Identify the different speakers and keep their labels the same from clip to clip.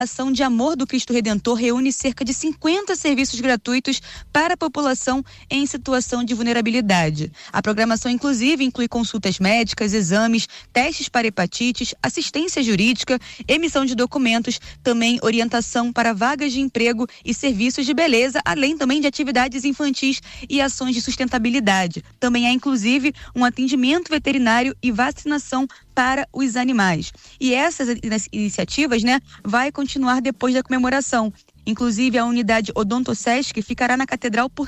Speaker 1: Ação de Amor do Cristo Redentor reúne cerca de 50 serviços gratuitos para a população em situação de vulnerabilidade. A programação, inclusive, inclui consultas médicas, exames, testes para hepatites, assistência jurídica, emissão de documentos, também orientação para vagas de emprego e serviços de beleza, além também de atividades infantis e ações de sustentabilidade. Também há, inclusive, um atendimento veterinário e vacinação para os animais. E essas iniciativas, vai continuar depois da comemoração. Inclusive, a unidade Odontosesc ficará na Catedral por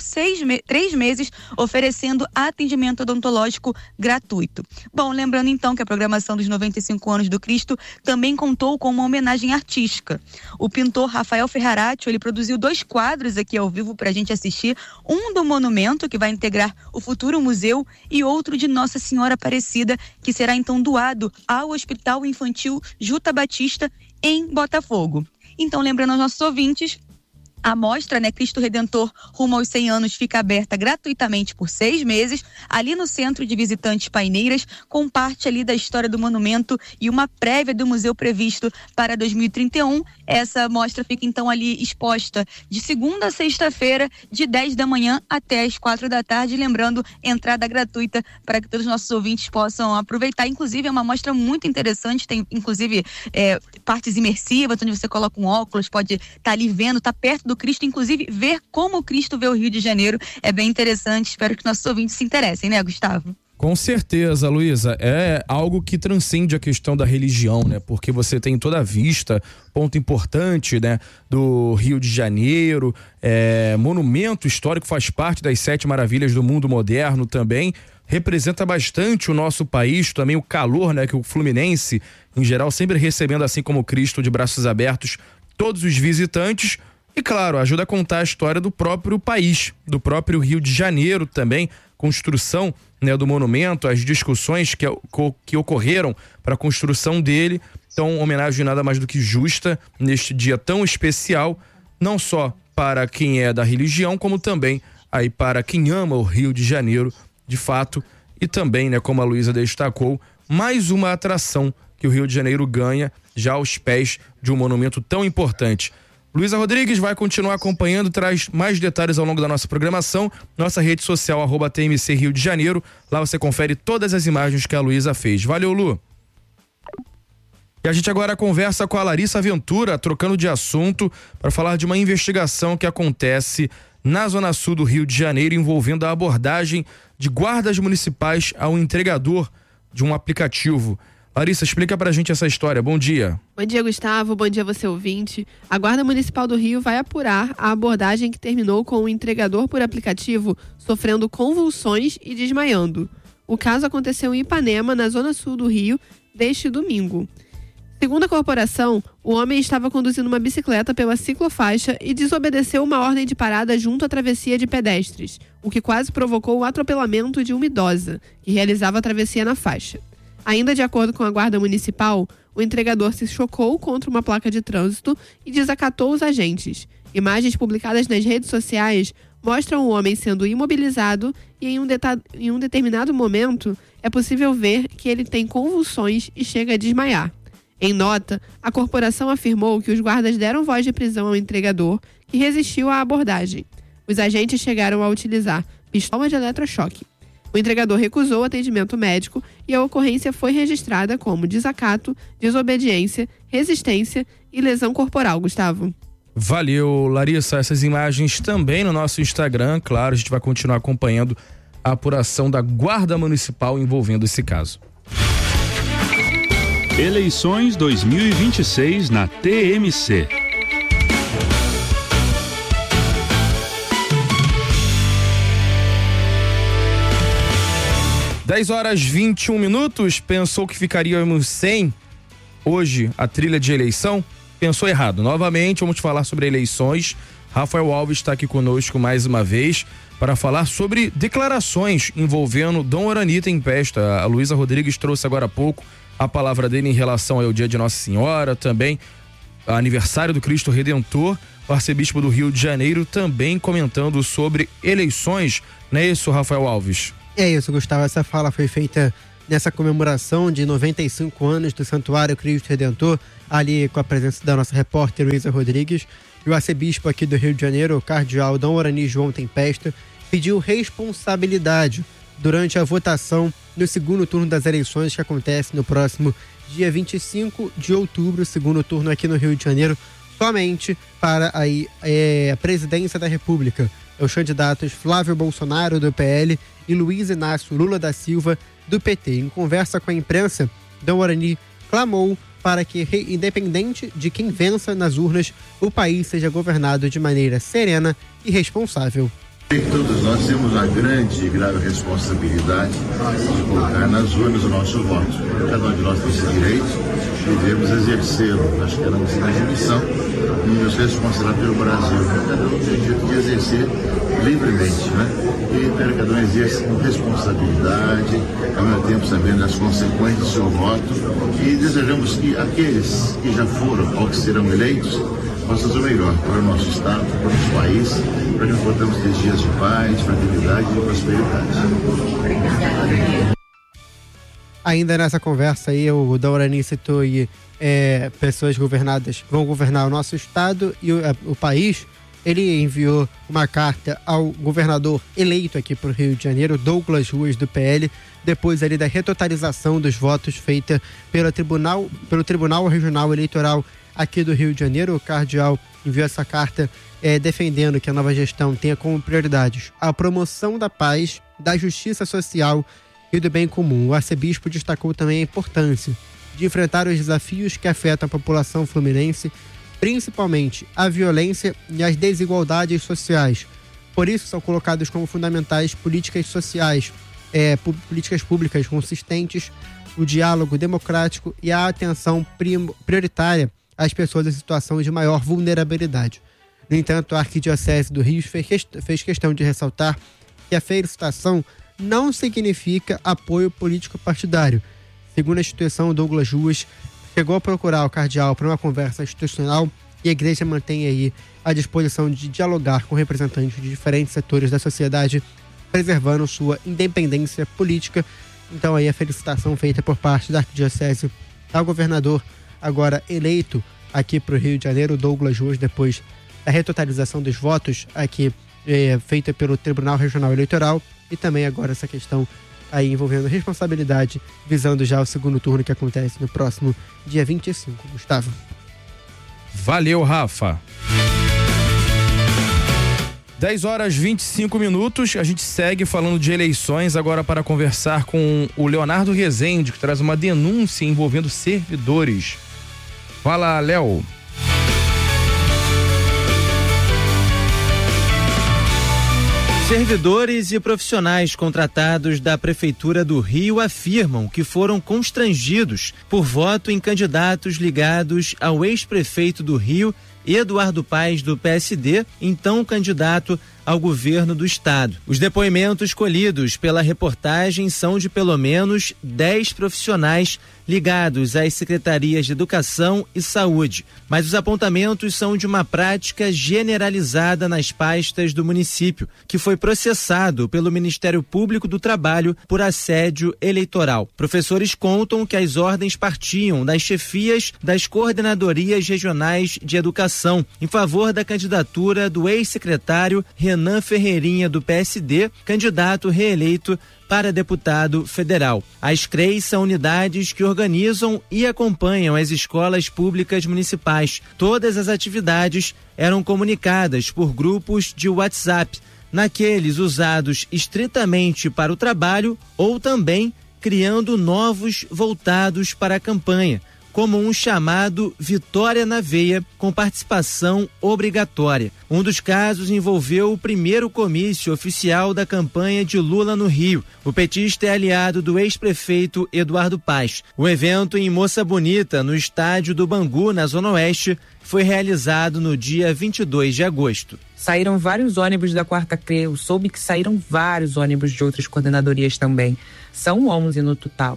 Speaker 1: 3 meses, oferecendo atendimento odontológico gratuito. Bom, lembrando então que a programação dos 95 anos do Cristo também contou com uma homenagem artística. O pintor Rafael Ferraratio, ele produziu 2 quadros aqui ao vivo para a gente assistir, um do monumento, que vai integrar o futuro museu, e outro de Nossa Senhora Aparecida, que será então doado ao Hospital Infantil Juta Batista, em Botafogo. Então, lembrando aos nossos ouvintes, a mostra, Cristo Redentor rumo aos 100 anos, fica aberta gratuitamente por 6 meses, ali no Centro de Visitantes Paineiras, com parte ali da história do monumento e uma prévia do museu previsto para 2031. Essa mostra fica então ali exposta de segunda a sexta-feira, de 10 da manhã até as 4 da tarde, lembrando, entrada gratuita para que todos os nossos ouvintes possam aproveitar. Inclusive, é uma mostra muito interessante, tem inclusive partes imersivas, onde você coloca um óculos, pode estar ali vendo, tá perto do Cristo, inclusive ver como o Cristo vê o Rio de Janeiro. É bem interessante, espero que nossos ouvintes se interessem, Gustavo?
Speaker 2: Com certeza, Luísa, é algo que transcende a questão da religião, porque você tem toda a vista, ponto importante, do Rio de Janeiro, monumento histórico, faz parte das 7 maravilhas do mundo moderno também, representa bastante o nosso país, também o calor, que o Fluminense, em geral, sempre recebendo, assim como o Cristo, de braços abertos, todos os visitantes. E claro, ajuda a contar a história do próprio país, do próprio Rio de Janeiro também, construção do monumento, as discussões que ocorreram para a construção dele. Então, homenagem nada mais do que justa neste dia tão especial, não só para quem é da religião, como também aí para quem ama o Rio de Janeiro, de fato. E também, como a Luísa destacou, mais uma atração que o Rio de Janeiro ganha já aos pés de um monumento tão importante. Luísa Rodrigues vai continuar acompanhando, traz mais detalhes ao longo da nossa programação, nossa rede social, @TMC Rio de Janeiro. Lá você confere todas as imagens que a Luísa fez. Valeu, Lu! E a gente agora conversa com a Larissa Ventura, trocando de assunto, para falar de uma investigação que acontece na Zona Sul do Rio de Janeiro, envolvendo a abordagem de guardas municipais ao entregador de um aplicativo. Larissa, explica pra gente essa história. Bom dia.
Speaker 3: Bom dia, Gustavo. Bom dia, você ouvinte. A Guarda Municipal do Rio vai apurar a abordagem que terminou com o entregador por aplicativo sofrendo convulsões e desmaiando. O caso aconteceu em Ipanema, na Zona Sul do Rio, deste domingo. Segundo a corporação, o homem estava conduzindo uma bicicleta pela ciclofaixa e desobedeceu uma ordem de parada junto à travessia de pedestres, o que quase provocou o atropelamento de uma idosa, que realizava a travessia na faixa. Ainda de acordo com a Guarda Municipal, o entregador se chocou contra uma placa de trânsito e desacatou os agentes. Imagens publicadas nas redes sociais mostram o homem sendo imobilizado e em um determinado momento é possível ver que ele tem convulsões e chega a desmaiar. Em nota, a corporação afirmou que os guardas deram voz de prisão ao entregador, que resistiu à abordagem. Os agentes chegaram a utilizar pistola de eletrochoque. O entregador recusou o atendimento médico e a ocorrência foi registrada como desacato, desobediência, resistência e lesão corporal, Gustavo.
Speaker 2: Valeu, Larissa. Essas imagens também no nosso Instagram. Claro, a gente vai continuar acompanhando a apuração da Guarda Municipal envolvendo esse caso.
Speaker 4: Eleições 2026 na TMC.
Speaker 2: 10h21. Pensou que ficaríamos sem hoje a trilha de eleição? Pensou errado. Novamente, vamos falar sobre eleições. Rafael Alves está aqui conosco mais uma vez para falar sobre declarações envolvendo Dom Orani Tempesta. A Luísa Rodrigues trouxe agora há pouco a palavra dele em relação ao dia de Nossa Senhora, também aniversário do Cristo Redentor. O arcebispo do Rio de Janeiro também comentando sobre eleições. Não é isso, Rafael Alves?
Speaker 5: É isso, Gustavo. Essa fala foi feita nessa comemoração de 95 anos do Santuário Cristo Redentor, ali com a presença da nossa repórter Luísa Rodrigues. E o arcebispo aqui do Rio de Janeiro, o cardeal Dom Orani João Tempesta, pediu responsabilidade durante a votação no segundo turno das eleições que acontece no próximo dia 25 de outubro, segundo turno aqui no Rio de Janeiro, somente para a presidência da República. Os candidatos Flávio Bolsonaro, do PL, e Luiz Inácio Lula da Silva, do PT. Em conversa com a imprensa, Dom Orani clamou para que, independente de quem vença nas urnas, o país seja governado de maneira serena e responsável.
Speaker 6: Todos nós temos a grande e grave responsabilidade de colocar nas urnas o nosso voto. Cada um de nós tem esse direito e devemos exercê-lo. Acho que é a nossa grande missão e nos responsabilizar pelo Brasil. Cada um tem o direito de exercer livremente, né? E cada um exerce com responsabilidade, ao mesmo tempo sabendo as consequências do seu voto, e desejamos que aqueles que já foram ou que serão eleitos possam fazer o melhor para o nosso Estado, para o nosso país, para que nós possamos ter dias de paz, de fraternidade e de prosperidade.
Speaker 5: Ainda nessa conversa aí, o Dom Orani citou aí, pessoas governadas vão governar o nosso Estado e o país. Ele enviou uma carta ao governador eleito aqui para o Rio de Janeiro, Douglas Ruas, do PL, depois ali da retotalização dos votos feita pelo Tribunal Regional Eleitoral aqui do Rio de Janeiro. O cardeal enviou essa carta defendendo que a nova gestão tenha como prioridades a promoção da paz, da justiça social e do bem comum. O arcebispo destacou também a importância de enfrentar os desafios que afetam a população fluminense, principalmente a violência e as desigualdades sociais. Por isso são colocados como fundamentais políticas sociais, políticas públicas consistentes, o diálogo democrático e a atenção prioritária às pessoas em situação de maior vulnerabilidade. No entanto, a Arquidiocese do Rio fez questão de ressaltar que a felicitação não significa apoio político partidário. Segundo a instituição, Douglas Ruas chegou a procurar o cardeal para uma conversa institucional e a igreja mantém aí a disposição de dialogar com representantes de diferentes setores da sociedade, preservando sua independência política. Então aí a felicitação feita por parte da Arquidiocese ao governador agora eleito aqui para o Rio de Janeiro, Douglas Ruas, depois da retotalização dos votos aqui feita pelo Tribunal Regional Eleitoral, e também agora essa questão aí envolvendo responsabilidade, visando já o segundo turno que acontece no próximo dia 25. Gustavo.
Speaker 2: Valeu, Rafa. 10h25, a gente segue falando de eleições agora para conversar com o Leonardo Rezende, que traz uma denúncia envolvendo servidores. Fala, Léo.
Speaker 7: Servidores e profissionais contratados da Prefeitura do Rio afirmam que foram constrangidos por voto em candidatos ligados ao ex-prefeito do Rio, Eduardo Paes, do PSD, então candidato ao governo do estado. Os depoimentos colhidos pela reportagem são de pelo menos 10 profissionais ligados às secretarias de Educação e Saúde, mas os apontamentos são de uma prática generalizada nas pastas do município, que foi processado pelo Ministério Público do Trabalho por assédio eleitoral. Professores contam que as ordens partiam das chefias das coordenadorias regionais de educação em favor da candidatura do ex-secretário Renan Ferreirinha, do PSD, candidato reeleito para deputado federal. As CREs são unidades que organizam e acompanham as escolas públicas municipais. Todas as atividades eram comunicadas por grupos de WhatsApp, naqueles usados estritamente para o trabalho ou também criando novos voltados para a campanha, como um chamado Vitória na Veia, com participação obrigatória. Um dos casos envolveu o primeiro comício oficial da campanha de Lula no Rio. O petista é aliado do ex-prefeito Eduardo Paes. O evento em Moça Bonita, no estádio do Bangu, na Zona Oeste, foi realizado no dia 22 de agosto.
Speaker 8: Saíram vários ônibus da Quarta CRE, eu soube que saíram vários ônibus de outras coordenadorias também. São 11 no total.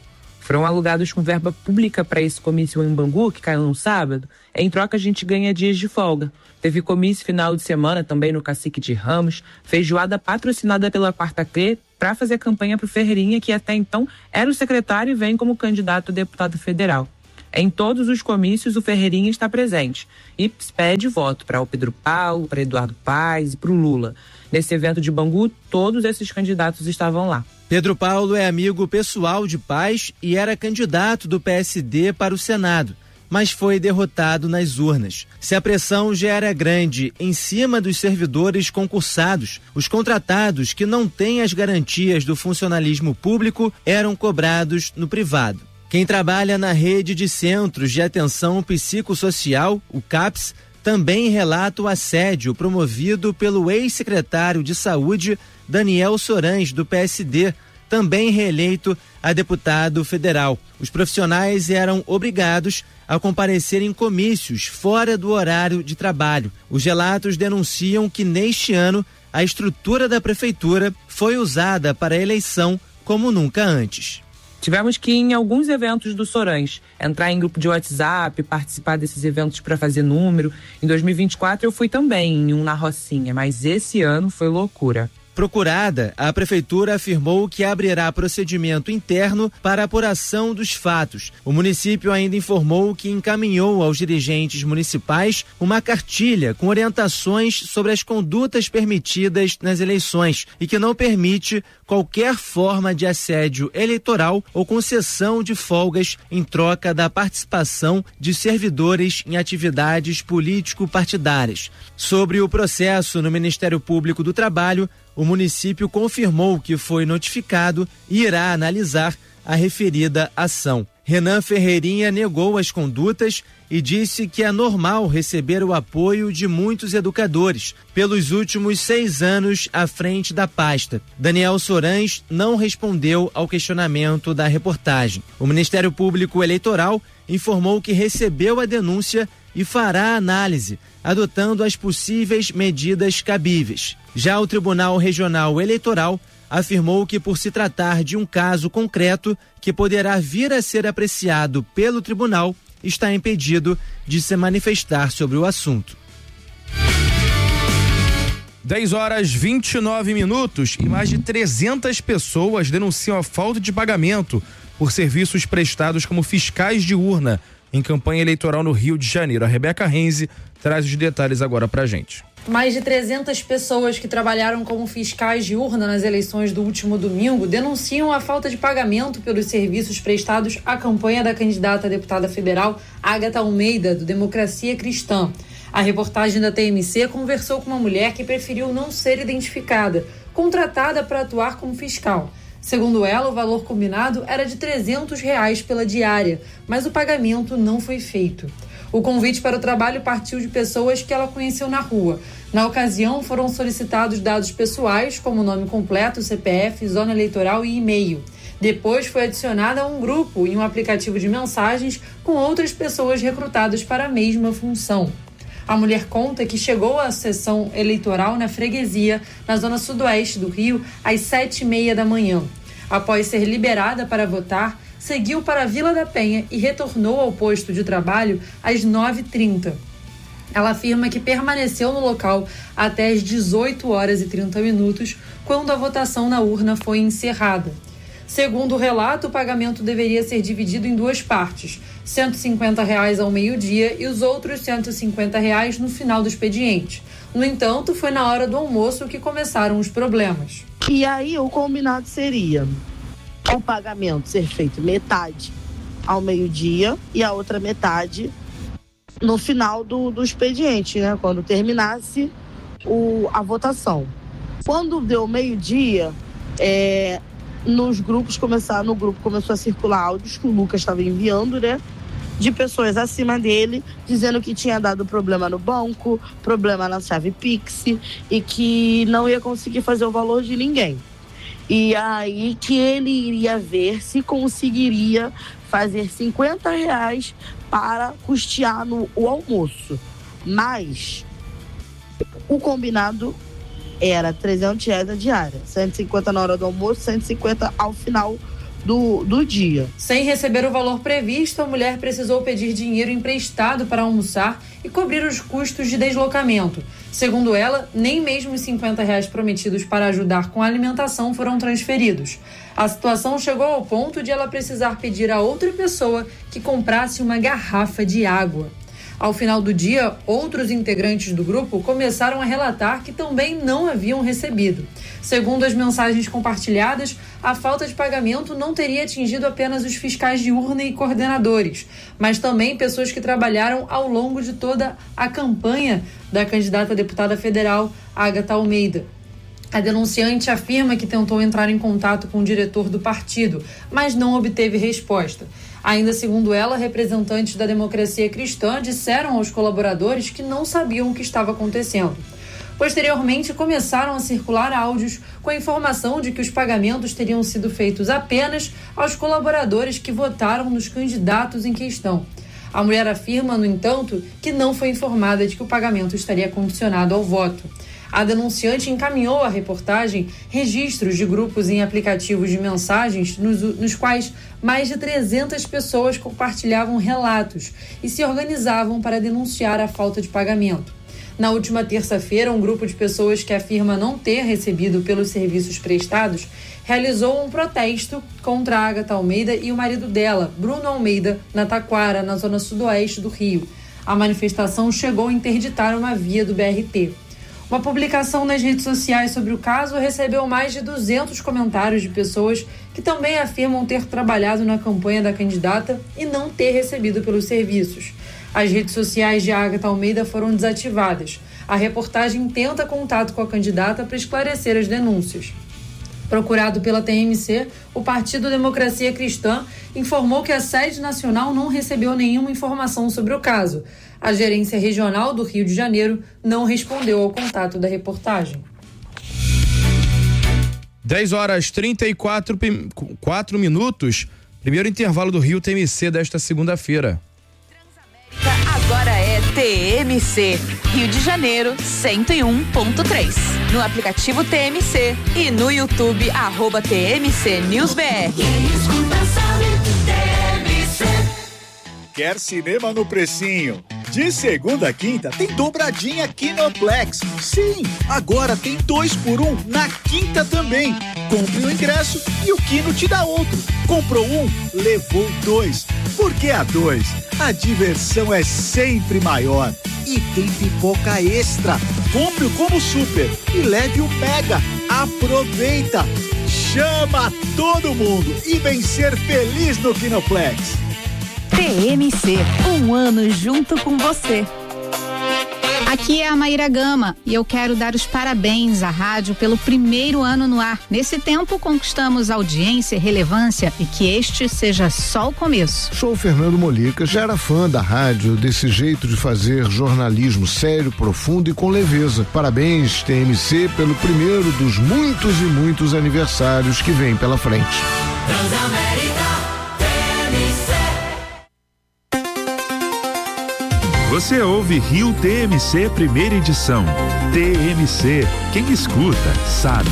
Speaker 8: foram alugados com verba pública para esse comício em Bangu, que caiu no sábado. Em troca, a gente ganha dias de folga. Teve comício final de semana também no Cacique de Ramos, feijoada patrocinada pela Quarta CRE para fazer campanha para o Ferreirinha, que até então era o secretário e vem como candidato a deputado federal. Em todos os comícios, o Ferreirinha está presente e pede voto para o Pedro Paulo, para Eduardo Paes e para o Lula. Nesse evento de Bangu, todos esses candidatos estavam lá.
Speaker 7: Pedro Paulo é amigo pessoal de Paes e era candidato do PSD para o Senado, mas foi derrotado nas urnas. Se a pressão já era grande em cima dos servidores concursados, os contratados que não têm as garantias do funcionalismo público eram cobrados no privado. Quem trabalha na rede de centros de atenção psicossocial, o CAPS, também relata o assédio promovido pelo ex-secretário de Saúde, Daniel Sorães, do PSD, também reeleito a deputado federal. Os profissionais eram obrigados a comparecer em comícios fora do horário de trabalho. Os relatos denunciam que neste ano a estrutura da prefeitura foi usada para a eleição como nunca antes.
Speaker 8: Tivemos que ir em alguns eventos do Sorães, entrar em grupo de WhatsApp, participar desses eventos para fazer número. Em 2024 eu fui também em um na Rocinha, mas esse ano foi loucura.
Speaker 7: Procurada, a prefeitura afirmou que abrirá procedimento interno para apuração dos fatos. O município ainda informou que encaminhou aos dirigentes municipais uma cartilha com orientações sobre as condutas permitidas nas eleições e que não permite qualquer forma de assédio eleitoral ou concessão de folgas em troca da participação de servidores em atividades político-partidárias. Sobre o processo no Ministério Público do Trabalho, o município confirmou que foi notificado e irá analisar a referida ação. Renan Ferreirinha negou as condutas e disse que é normal receber o apoio de muitos educadores pelos últimos 6 anos à frente da pasta. Daniel Sorães não respondeu ao questionamento da reportagem. O Ministério Público Eleitoral informou que recebeu a denúncia e fará a análise, adotando as possíveis medidas cabíveis. Já o Tribunal Regional Eleitoral afirmou que, por se tratar de um caso concreto que poderá vir a ser apreciado pelo tribunal, está impedido de se manifestar sobre o assunto.
Speaker 2: 10h29 e mais de 300 pessoas denunciam a falta de pagamento por serviços prestados como fiscais de urna em campanha eleitoral no Rio de Janeiro. A Rebeca Renzi traz os detalhes agora pra gente.
Speaker 9: Mais de 300 pessoas que trabalharam como fiscais de urna nas eleições do último domingo denunciam a falta de pagamento pelos serviços prestados à campanha da candidata a deputada federal Ágata Almeida, do Democracia Cristã. A reportagem da TMC conversou com uma mulher que preferiu não ser identificada, contratada para atuar como fiscal. Segundo ela, o valor combinado era de R$300 pela diária, mas o pagamento não foi feito. O convite para o trabalho partiu de pessoas que ela conheceu na rua. Na ocasião, foram solicitados dados pessoais, como nome completo, CPF, zona eleitoral e e-mail. Depois foi adicionada um grupo em um aplicativo de mensagens com outras pessoas recrutadas para a mesma função. A mulher conta que chegou à sessão eleitoral na freguesia, na zona sudoeste do Rio, às 7h30 da manhã. Após ser liberada para votar, seguiu para a Vila da Penha e retornou ao posto de trabalho às 9h30. Ela afirma que permaneceu no local até às 18h30, quando a votação na urna foi encerrada. Segundo o relato, o pagamento deveria ser dividido em 2 partes, R$150 ao meio-dia e os outros R$150 no final do expediente. No entanto, foi na hora do almoço que começaram os problemas.
Speaker 10: E aí o combinado seria o pagamento ser feito metade ao meio-dia e a outra metade no final do expediente, né? Quando terminasse a votação. Quando deu meio-dia, no grupo começou a circular áudios que o Lucas estava enviando, né? De pessoas acima dele, dizendo que tinha dado problema no banco, problema na chave Pix e que não ia conseguir fazer o valor de ninguém. E aí que ele iria ver se conseguiria fazer R$50 para custear o almoço. Mas o combinado era R$300 a diária, 150 na hora do almoço, 150 ao final do dia.
Speaker 9: Sem receber o valor previsto, a mulher precisou pedir dinheiro emprestado para almoçar e cobrir os custos de deslocamento. Segundo ela, nem mesmo os R$50 prometidos para ajudar com a alimentação foram transferidos. A situação chegou ao ponto de ela precisar pedir a outra pessoa que comprasse uma garrafa de água. Ao final do dia, outros integrantes do grupo começaram a relatar que também não haviam recebido. Segundo as mensagens compartilhadas, a falta de pagamento não teria atingido apenas os fiscais de urna e coordenadores, mas também pessoas que trabalharam ao longo de toda a campanha da candidata a deputada federal, Agatha Almeida. A denunciante afirma que tentou entrar em contato com o diretor do partido, mas não obteve resposta. Ainda segundo ela, representantes da Democracia Cristã disseram aos colaboradores que não sabiam o que estava acontecendo. Posteriormente, começaram a circular áudios com a informação de que os pagamentos teriam sido feitos apenas aos colaboradores que votaram nos candidatos em questão. A mulher afirma, no entanto, que não foi informada de que o pagamento estaria condicionado ao voto. A denunciante encaminhou à reportagem registros de grupos em aplicativos de mensagens nos quais mais de 300 pessoas compartilhavam relatos e se organizavam para denunciar a falta de pagamento. Na última terça-feira, um grupo de pessoas que afirma não ter recebido pelos serviços prestados realizou um protesto contra a Agatha Almeida e o marido dela, Bruno Almeida, na Taquara, na zona sudoeste do Rio. A manifestação chegou a interditar uma via do BRT. Uma publicação nas redes sociais sobre o caso recebeu mais de 200 comentários de pessoas que também afirmam ter trabalhado na campanha da candidata e não ter recebido pelos serviços. As redes sociais de Agatha Almeida foram desativadas. A reportagem tenta contato com a candidata para esclarecer as denúncias. Procurado pela TMC, o Partido Democracia Cristã informou que a sede nacional não recebeu nenhuma informação sobre o caso. A Gerência Regional do Rio de Janeiro não respondeu ao contato da reportagem.
Speaker 2: 10h34. Primeiro intervalo do Rio TMC desta segunda-feira.
Speaker 1: Agora é TMC, Rio de Janeiro 101.3. No aplicativo TMC e no YouTube, @TMC NewsBR.
Speaker 11: Quer cinema no precinho? De segunda a quinta tem dobradinha Kinoplex. Sim, agora tem 2x1 na quinta também. Compre o ingresso e o Kino te dá outro. Comprou um, levou 2. Porque a 2, a diversão é sempre maior. E tem pipoca extra. Compre o Combo Super e leve o Mega. Aproveita! Chama todo mundo e vem ser feliz no Kinoplex.
Speaker 12: TMC, um ano junto com você. Aqui é a Maíra Gama e eu quero dar os parabéns à rádio pelo primeiro ano no ar. Nesse tempo conquistamos audiência e relevância e que este seja só o começo.
Speaker 13: Sou o Fernando Molica, já era fã da rádio, desse jeito de fazer jornalismo sério, profundo e com leveza. Parabéns, TMC, pelo primeiro dos muitos e muitos aniversários que vem pela frente.
Speaker 4: Você ouve Rio TMC primeira edição. TMC, quem escuta sabe.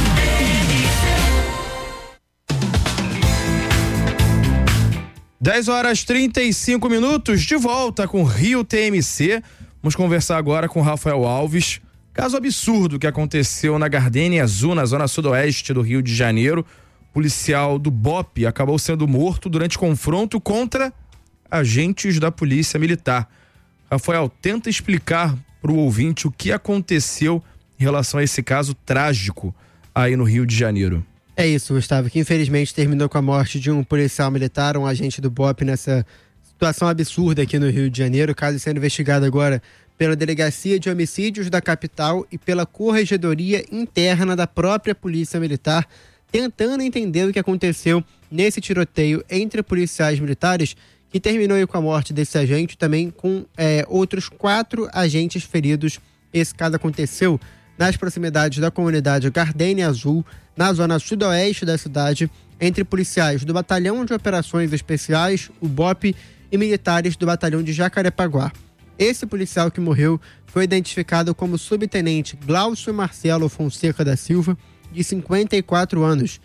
Speaker 2: Dez horas 35 minutos, de volta com Rio TMC. Vamos conversar agora com Rafael Alves. Caso absurdo que aconteceu na Gardenia Azul, na zona sudoeste do Rio de Janeiro. Policial do BOPE acabou sendo morto durante confronto contra agentes da Polícia Militar. Rafael, tenta explicar para o ouvinte o que aconteceu em relação a esse caso trágico aí no Rio de Janeiro.
Speaker 5: É isso, Gustavo, que infelizmente terminou com a morte de um policial militar, um agente do BOPE, nessa situação absurda aqui no Rio de Janeiro. O caso sendo investigado agora pela Delegacia de Homicídios da capital e pela Corregedoria Interna da própria Polícia Militar, tentando entender o que aconteceu nesse tiroteio entre policiais militares, que terminou com a morte desse agente, também com outros 4 agentes feridos. Esse caso aconteceu nas proximidades da comunidade Gardenia Azul, na zona sudoeste da cidade, entre policiais do Batalhão de Operações Especiais, o BOPE, e militares do Batalhão de Jacarepaguá. Esse policial que morreu foi identificado como subtenente Glaucio Marcelo Fonseca da Silva, de 54 anos.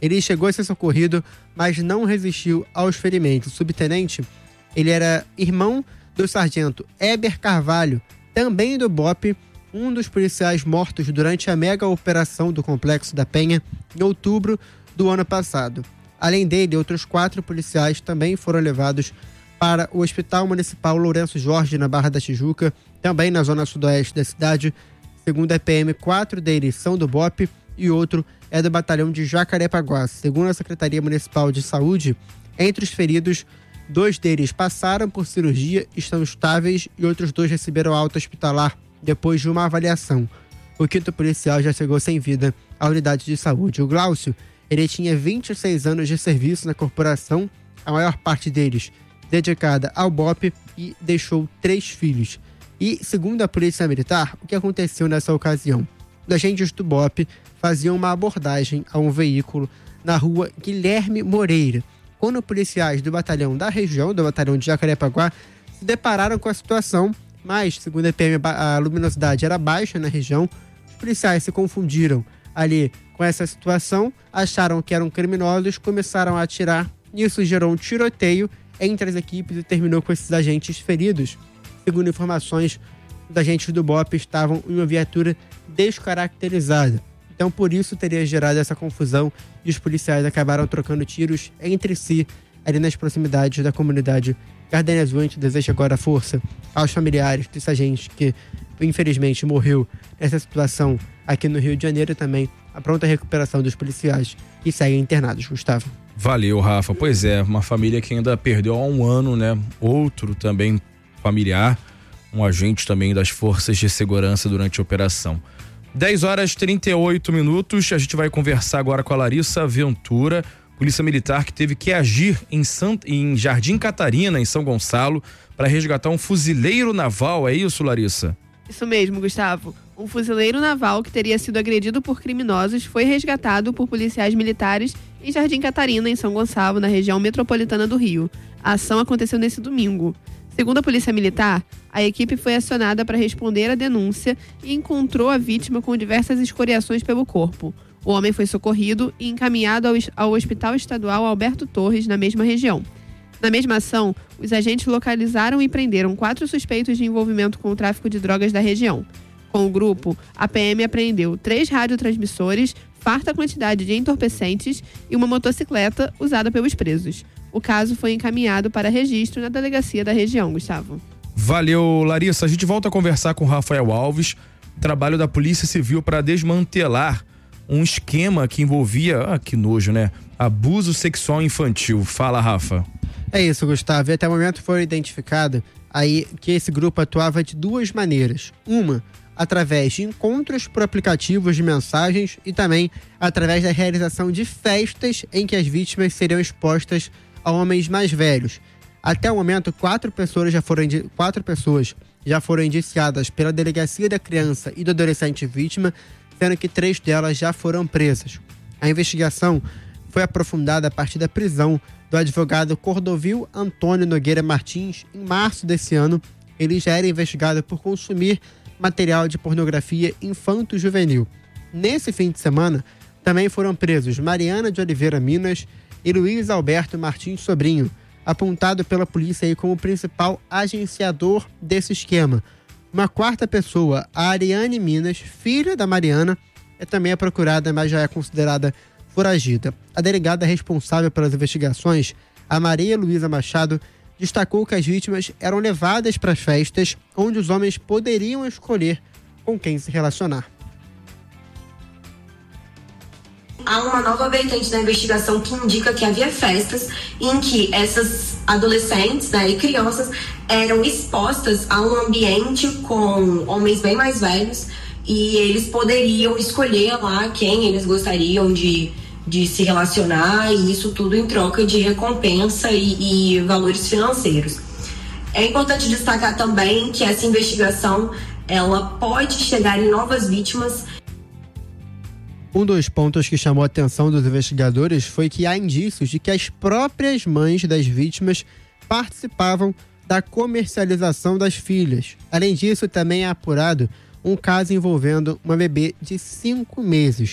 Speaker 5: Ele chegou a ser socorrido, mas não resistiu aos ferimentos. O subtenente, ele era irmão do sargento Heber Carvalho, também do BOPE, um dos policiais mortos durante a mega operação do Complexo da Penha em outubro do ano passado. Além dele, outros 4 policiais também foram levados para o Hospital Municipal Lourenço Jorge, na Barra da Tijuca, também na zona sudoeste da cidade. Segundo a PM, 4 deles são do BOPE e outro é do batalhão de Jacarepaguá. Segundo a Secretaria Municipal de Saúde, entre os feridos, 2 deles passaram por cirurgia, estão estáveis e outros 2 receberam alta hospitalar depois de uma avaliação. O 5º policial já chegou sem vida à unidade de saúde. O Glaucio, ele tinha 26 anos de serviço na corporação, a maior parte deles dedicada ao BOPE, e deixou 3 filhos. E, segundo a Polícia Militar, o que aconteceu nessa ocasião? Os agentes do BOPE faziam uma abordagem a um veículo na rua Guilherme Moreira, quando policiais do batalhão da região, do batalhão de Jacarepaguá, se depararam com a situação, mas, segundo a PM, a luminosidade era baixa na região. Os policiais se confundiram ali com essa situação, acharam que eram criminosos, começaram a atirar. Isso gerou um tiroteio entre as equipes e terminou com esses agentes feridos. Segundo informações, os agentes do BOPE estavam em uma viatura descaracterizada. Então, por isso teria gerado essa confusão e os policiais acabaram trocando tiros entre si ali nas proximidades da comunidade Gardenia Azul. A gente deseja agora força aos familiares desse agente que, infelizmente, morreu nessa situação aqui no Rio de Janeiro, e também a pronta recuperação dos policiais que seguem internados. Gustavo.
Speaker 2: Valeu, Rafa. Pois é, uma família que ainda perdeu há um ano, né? Outro também familiar, um agente também das forças de segurança durante a operação. 10h38, a gente vai conversar agora com a Larissa Ventura, polícia militar que teve que agir em Jardim Catarina, em São Gonçalo, para resgatar um fuzileiro naval. É isso, Larissa?
Speaker 3: Isso mesmo, Gustavo. Um fuzileiro naval que teria sido agredido por criminosos foi resgatado por policiais militares em Jardim Catarina, em São Gonçalo, na região metropolitana do Rio. A ação aconteceu nesse domingo. Segundo a Polícia Militar, a equipe foi acionada para responder à denúncia e encontrou a vítima com diversas escoriações pelo corpo. O homem foi socorrido e encaminhado ao Hospital Estadual Alberto Torres, na mesma região. Na mesma ação, os agentes localizaram e prenderam 4 suspeitos de envolvimento com o tráfico de drogas da região. Com o grupo, a PM apreendeu 3 radiotransmissores, farta quantidade de entorpecentes e uma motocicleta usada pelos presos. O caso foi encaminhado para registro na delegacia da região, Gustavo.
Speaker 2: Valeu, Larissa. A gente volta a conversar com o Rafael Alves, trabalho da Polícia Civil para desmantelar um esquema que envolvia, que nojo, né? Abuso sexual infantil. Fala, Rafa.
Speaker 5: É isso, Gustavo. E até o momento foi identificado aí que esse grupo atuava de 2 maneiras. Uma, através de encontros por aplicativos de mensagens, e também através da realização de festas em que as vítimas seriam expostas a homens mais velhos. Até o momento, 4 pessoas já foram indiciadas pela Delegacia da Criança e do Adolescente Vítima, sendo que 3 delas já foram presas. A investigação foi aprofundada a partir da prisão do advogado Cordovil Antônio Nogueira Martins em março desse ano. Ele já era investigado por consumir material de pornografia infanto-juvenil. Nesse fim de semana, também foram presos Mariana de Oliveira Minas e Luiz Alberto Martins Sobrinho, apontado pela polícia aí como principal agenciador desse esquema. Uma 4ª pessoa, a Ariane Minas, filha da Mariana, também é procurada, mas já é considerada foragida. A delegada responsável pelas investigações, a Maria Luísa Machado, destacou que as vítimas eram levadas para as festas onde os homens poderiam escolher com quem se relacionar.
Speaker 14: Há uma nova vertente da investigação que indica que havia festas em que essas adolescentes, né, e crianças eram expostas a um ambiente com homens bem mais velhos e eles poderiam escolher lá quem eles gostariam de se relacionar, e isso tudo em troca de recompensa e valores financeiros. É importante destacar também que essa investigação ela pode chegar em novas vítimas.
Speaker 5: Um dos pontos que chamou a atenção dos investigadores foi que há indícios de que as próprias mães das vítimas participavam da comercialização das filhas. Além disso, também é apurado um caso envolvendo uma bebê de 5 meses.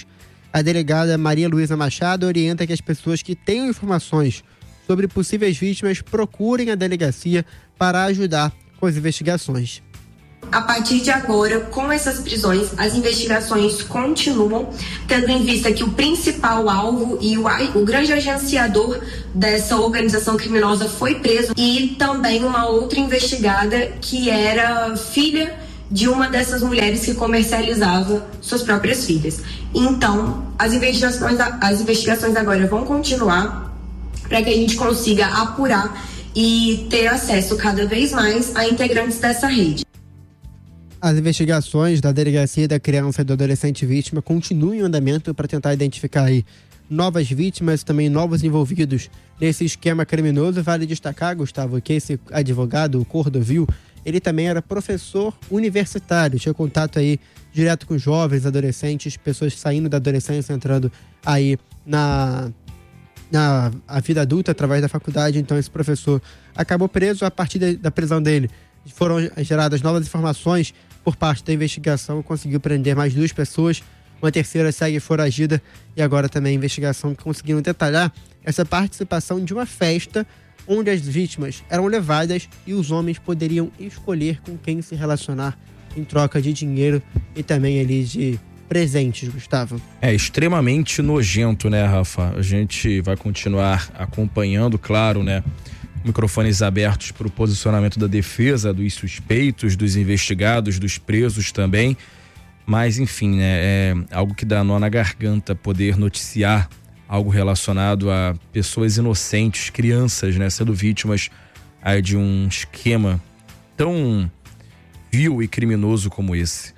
Speaker 5: A delegada Maria Luísa Machado orienta que as pessoas que tenham informações sobre possíveis vítimas procurem a delegacia para ajudar com as investigações.
Speaker 14: A partir de agora, com essas prisões, as investigações continuam, tendo em vista que o principal alvo e o grande agenciador dessa organização criminosa foi preso, e também uma outra investigada que era filha de uma dessas mulheres que comercializava suas próprias filhas. Então, as investigações agora vão continuar para que a gente consiga apurar e ter acesso cada vez mais a integrantes dessa rede.
Speaker 5: As investigações da Delegacia da Criança e do Adolescente Vítima continuam em andamento para tentar identificar aí novas vítimas e também novos envolvidos nesse esquema criminoso. Vale destacar, Gustavo, que esse advogado, o Cordovil, ele também era professor universitário, tinha contato aí direto com jovens, adolescentes, pessoas saindo da adolescência, entrando aí na vida adulta através da faculdade. Então esse professor acabou preso. A partir da prisão dele foram geradas novas informações por parte da investigação, conseguiu prender mais 2 pessoas, uma terceira segue foragida, e agora também a investigação conseguiu detalhar essa participação de uma festa onde as vítimas eram levadas e os homens poderiam escolher com quem se relacionar em troca de dinheiro e também ali de presentes, Gustavo.
Speaker 2: É extremamente nojento, né, Rafa? A gente vai continuar acompanhando, claro, né? Microfones abertos para o posicionamento da defesa, dos suspeitos, dos investigados, dos presos também. Mas, enfim, né, é algo que dá nó na garganta poder noticiar algo relacionado a pessoas inocentes, crianças, né, sendo vítimas aí de um esquema tão vil e criminoso como esse.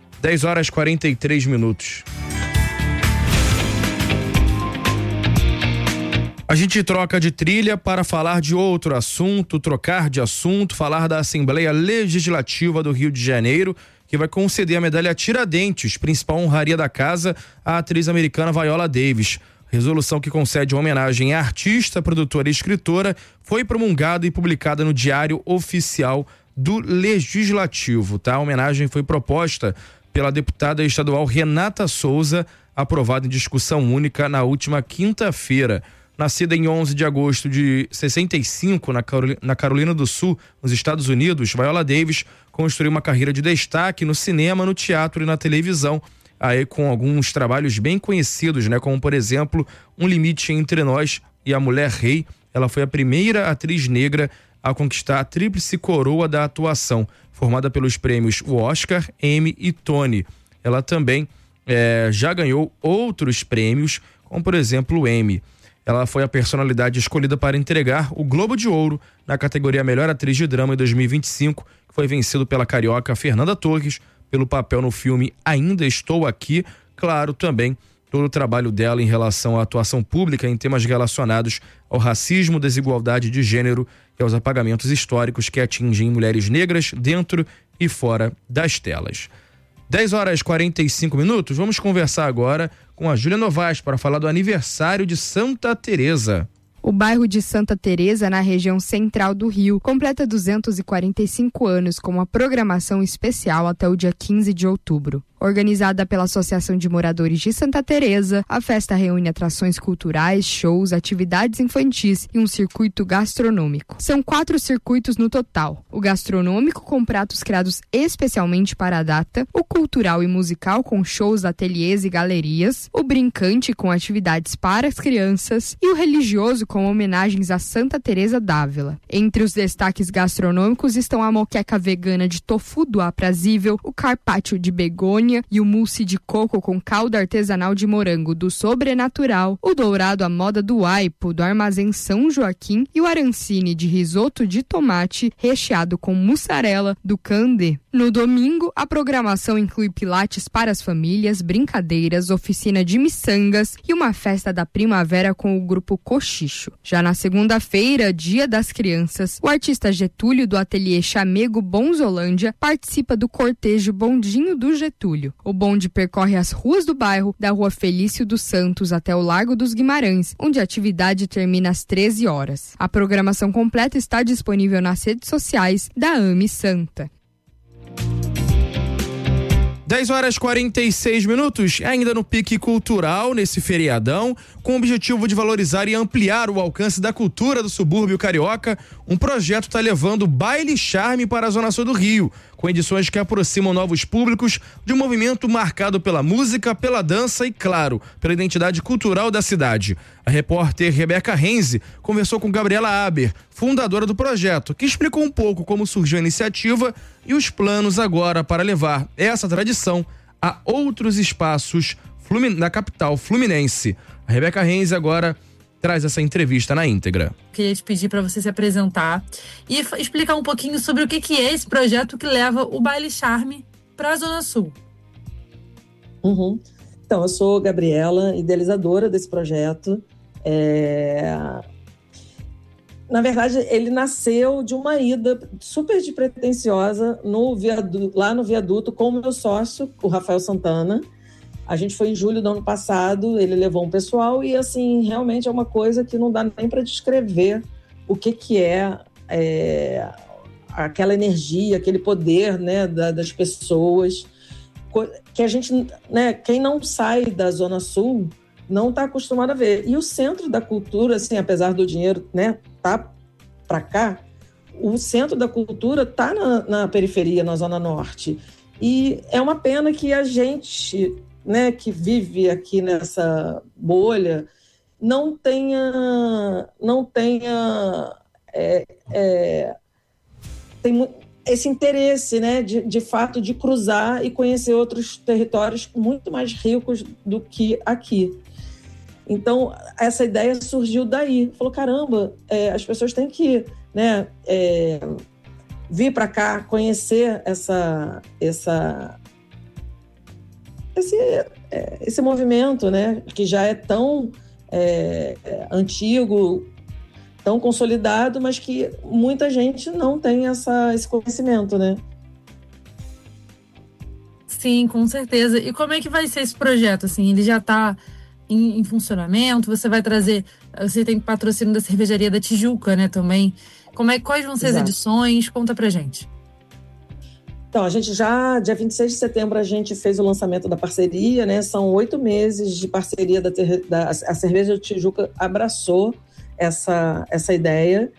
Speaker 2: 10h43. A gente troca de trilha para falar de outro assunto, trocar de assunto, falar da Assembleia Legislativa do Rio de Janeiro, que vai conceder a medalha Tiradentes, principal honraria da casa, à atriz americana Viola Davis. Resolução que concede homenagem à artista, produtora e escritora foi promulgada e publicada no Diário Oficial do Legislativo, tá? A homenagem foi proposta pela deputada estadual Renata Souza, aprovada em discussão única na última quinta-feira. Nascida em 11 de agosto de 65, na Carolina do Sul, nos Estados Unidos, Viola Davis construiu uma carreira de destaque no cinema, no teatro e na televisão, aí com alguns trabalhos bem conhecidos, né? Como, por exemplo, Um Limite Entre Nós e A Mulher Rei. Ela foi a primeira atriz negra a conquistar a tríplice coroa da atuação, formada pelos prêmios Oscar, Emmy e Tony. Ela também já ganhou outros prêmios, como, por exemplo, o Emmy. Ela foi a personalidade escolhida para entregar o Globo de Ouro na categoria Melhor Atriz de Drama em 2025, que foi vencido pela carioca Fernanda Torres pelo papel no filme Ainda Estou Aqui. Claro, também todo o trabalho dela em relação à atuação pública em temas relacionados ao racismo, desigualdade de gênero e aos apagamentos históricos que atingem mulheres negras dentro e fora das telas. 10h45, vamos conversar agora com a Júlia Novaes para falar do aniversário de Santa Teresa.
Speaker 15: O bairro de Santa Teresa, na região central do Rio, completa 245 anos com uma programação especial até o dia 15 de outubro. Organizada pela Associação de Moradores de Santa Teresa, a festa reúne atrações culturais, shows, atividades infantis e um circuito gastronômico. São 4 circuitos no total: o gastronômico, com pratos criados especialmente para a data, o cultural e musical, com shows, ateliês e galerias, o brincante, com atividades para as crianças, e o religioso, com homenagens a Santa Teresa d'Ávila. Entre os destaques gastronômicos estão a moqueca vegana de tofu do Aprazível, o carpaccio de begônia e o mousse de coco com calda artesanal de morango do Sobrenatural, o dourado à moda do Aipo do Armazém São Joaquim e o arancine de risoto de tomate recheado com mussarela do Candê. No domingo, a programação inclui pilates para as famílias, brincadeiras, oficina de miçangas e uma festa da primavera com o grupo Cochicho. Já na segunda-feira, Dia das Crianças, o artista Getúlio do ateliê Chamego Bonzolândia participa do cortejo Bondinho do Getúlio. O bonde percorre as ruas do bairro, da Rua Felício dos Santos até o Largo dos Guimarães, onde a atividade termina às 13 horas. A programação completa está disponível nas redes sociais da AME Santa.
Speaker 2: 10h46, ainda no pique cultural, nesse feriadão, com o objetivo de valorizar e ampliar o alcance da cultura do subúrbio carioca, um projeto está levando Baile Charme para a Zona Sul do Rio, com edições que aproximam novos públicos de um movimento marcado pela música, pela dança e, claro, pela identidade cultural da cidade. A repórter Rebeca Renze conversou com Gabriela Aber, fundadora do projeto, que explicou um pouco como surgiu a iniciativa e os planos agora para levar essa tradição a outros espaços na capital fluminense. A Rebeca Renze agora traz essa entrevista na íntegra.
Speaker 9: Queria te pedir para você se apresentar e explicar um pouquinho sobre o que é esse projeto que leva o Baile Charme para a Zona Sul.
Speaker 16: Então, eu sou Gabriela, idealizadora desse projeto. Na verdade, ele nasceu de uma ida super despretensiosa lá no viaduto com o meu sócio, o Rafael Santana. A gente foi em julho do ano passado, ele levou um pessoal e, assim, realmente é uma coisa que não dá nem para descrever o que é aquela energia, aquele poder, né, das pessoas, que a gente, né, quem não sai da Zona Sul não está acostumado a ver. E o centro da cultura, assim, apesar do dinheiro, né, tá para cá, o centro da cultura tá na periferia, na Zona Norte. E é uma pena que a gente, né, que vive aqui nessa bolha, não tenha tem esse interesse, né, de fato, de cruzar e conhecer outros territórios muito mais ricos do que aqui. Então, essa ideia surgiu daí. Falou, caramba, as pessoas têm que, né, vir para cá, conhecer esse movimento, né, que já é tão antigo, tão consolidado, mas que muita gente não tem esse conhecimento, né?
Speaker 9: Sim, com certeza. E como é que vai ser esse projeto? Assim, ele já está em funcionamento? Você vai trazer... Você tem patrocínio da Cervejaria da Tijuca, né, também. Quais vão ser as edições? Conta pra gente.
Speaker 16: Então, a gente já, dia 26 de setembro, a gente fez o lançamento da parceria, né? São 8 meses de parceria a Cerveja da Tijuca abraçou essa ideia.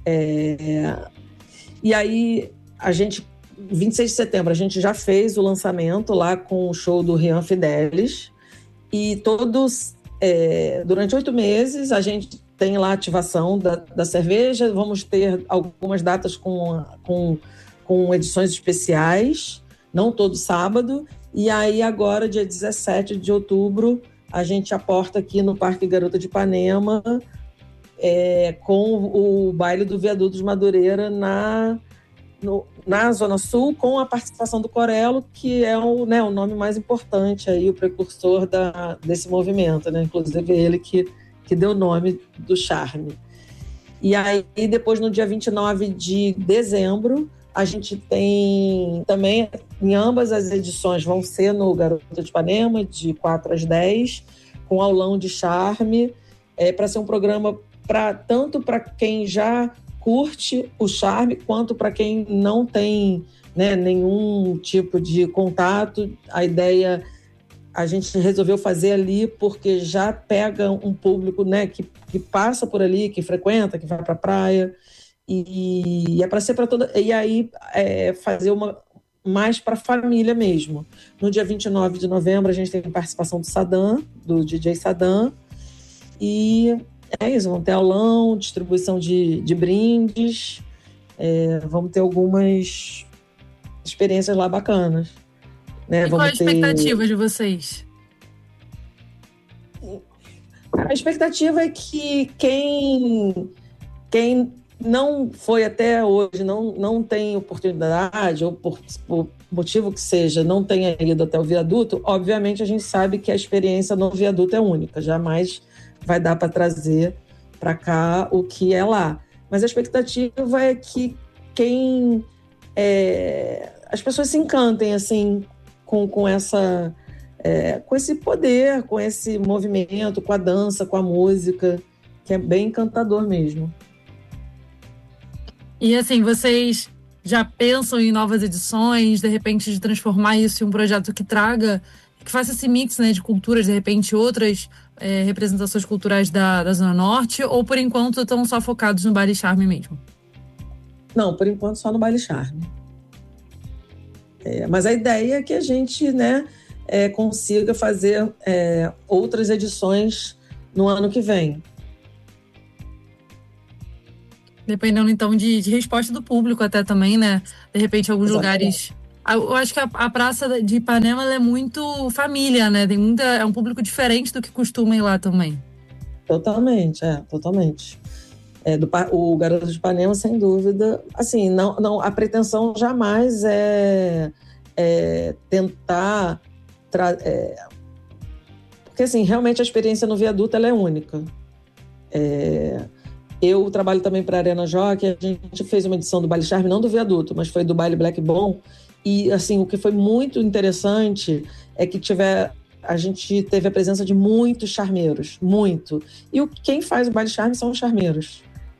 Speaker 16: E aí, 26 de setembro, a gente já fez o lançamento lá com o show do Rian Fidelis. E durante 8 meses, a gente tem lá a ativação da cerveja. Vamos ter algumas datas com edições especiais, não todo sábado. E aí, agora, dia 17 de outubro, a gente aporta aqui no Parque Garota de Ipanema com o baile do Viaduto de Madureira na Zona Sul, com a participação do Corello, que é o nome mais importante, aí, o precursor desse movimento, né? Inclusive ele que deu o nome do Charme. E aí, depois, no dia 29 de dezembro, a gente tem também, em ambas as edições, vão ser no Garota de Ipanema, de 4 às 10, com aulão de Charme, para ser um programa tanto para quem já curte o Charme, quanto para quem não tem, né, nenhum tipo de contato. A ideia a gente resolveu fazer ali porque já pega um público, né, que passa por ali, que frequenta, que vai para a praia, e é para ser para toda. E aí fazer mais para a família mesmo. No dia 29 de novembro, a gente tem a participação do DJ Sadam, e é isso, vamos ter aulão, distribuição de brindes, vamos ter algumas experiências lá bacanas. Né?
Speaker 9: E qual a expectativa de vocês?
Speaker 16: A expectativa é que quem não foi até hoje, não tem oportunidade, ou por motivo que seja, não tenha ido até o viaduto, obviamente a gente sabe que a experiência no viaduto é única, jamais vai dar para trazer para cá o que é lá. Mas a expectativa é que as pessoas se encantem assim, com esse poder, com esse movimento, com a dança, com a música, que é bem encantador mesmo.
Speaker 9: E assim, vocês já pensam em novas edições, de repente de transformar isso em um projeto que faça esse mix, né, de culturas, de repente outras representações culturais da Zona Norte, ou por enquanto estão só focados no Baile Charme mesmo?
Speaker 16: Não, por enquanto só no Baile Charme. Mas a ideia é que a gente, né, consiga fazer outras edições no ano que vem.
Speaker 9: Dependendo, então, de resposta do público até também, né? De repente, alguns lugares... Eu acho que a Praça de Ipanema ela é muito família, né? É um público diferente do que costuma ir lá também.
Speaker 16: Totalmente, totalmente. O Garoto de Ipanema, sem dúvida. Assim, não, a pretensão jamais é tentar... porque, assim, realmente a experiência no Viaduto ela é única. Eu trabalho também para a Arena Jockey, a gente fez uma edição do Baile Charme, não do Viaduto, mas foi do Baile Black Bom, e assim, o que foi muito interessante é que a gente teve a presença de muitos charmeiros, muito. E quem faz o Baile Charme são os charmeiros.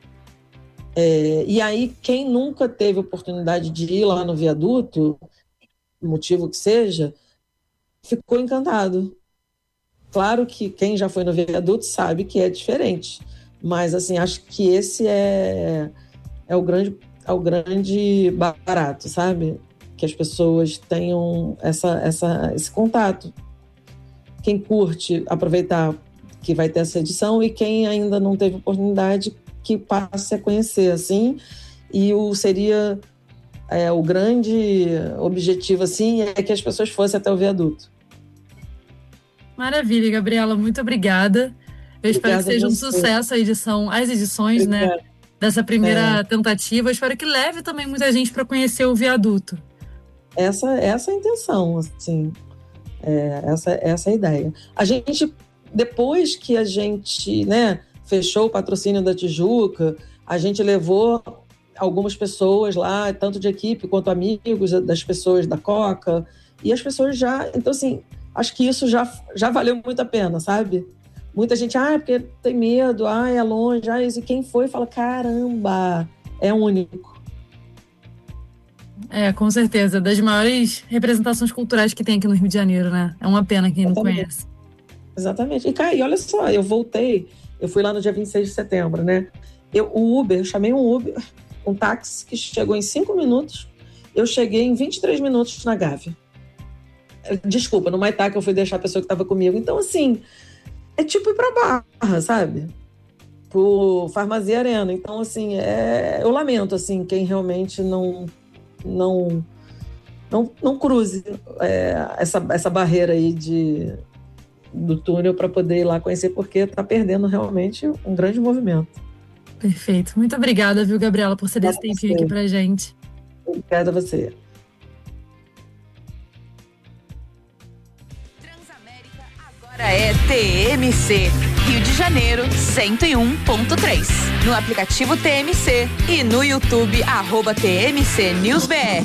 Speaker 16: E aí, quem nunca teve oportunidade de ir lá no Viaduto, motivo que seja, ficou encantado. Claro que quem já foi no Viaduto sabe que é diferente. Mas, assim, acho que esse é o grande barato, sabe? Que as pessoas tenham esse contato. Quem curte, aproveitar que vai ter essa edição, e quem ainda não teve oportunidade, que passe a conhecer, assim. E seria o grande objetivo, assim, é que as pessoas fossem até o Viaduto.
Speaker 9: Maravilha, Gabriela. Muito obrigada. Eu espero que seja um sucesso as edições, né, dessa primeira tentativa. Eu espero que leve também muita gente para conhecer o Viaduto.
Speaker 16: Essa é a intenção, assim. Essa é a ideia. A gente, depois que a gente, né, fechou o patrocínio da Tijuca, a gente levou algumas pessoas lá, tanto de equipe quanto amigos das pessoas da Coca, e as pessoas já... Então, assim, acho que isso já valeu muito a pena, sabe? Muita gente, porque tem medo, é longe, isso. E quem foi fala, caramba, é único.
Speaker 9: Com certeza. Das maiores representações culturais que tem aqui no Rio de Janeiro, né? É uma pena quem não conhece.
Speaker 16: Exatamente. E olha só, eu fui lá no dia 26 de setembro, né? Chamei um Uber, um táxi que chegou em 5 minutos, eu cheguei em 23 minutos na Gávea. Desculpa, no Maitá que eu fui deixar a pessoa que estava comigo. Então, assim... É tipo ir pra Barra, sabe? Pro Farmácia Arena. Então, assim, eu lamento, assim, quem realmente não cruze essa barreira aí do túnel para poder ir lá conhecer, porque tá perdendo realmente um grande movimento.
Speaker 9: Perfeito. Muito obrigada, viu, Gabriela, por ceder esse tempinho aqui pra gente.
Speaker 16: Obrigada a você.
Speaker 1: Agora é TMC, Rio de Janeiro 101.3. No aplicativo TMC e no YouTube, @TMC News BR.